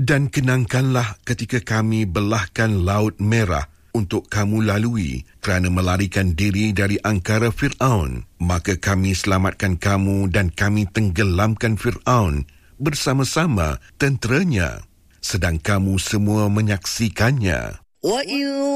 Dan kenangkanlah ketika kami belahkan Laut Merah untuk kamu lalui kerana melarikan diri dari angkara Fir'aun. Maka kami selamatkan kamu dan kami tenggelamkan Fir'aun bersama-sama tenteranya, sedang kamu semua menyaksikannya.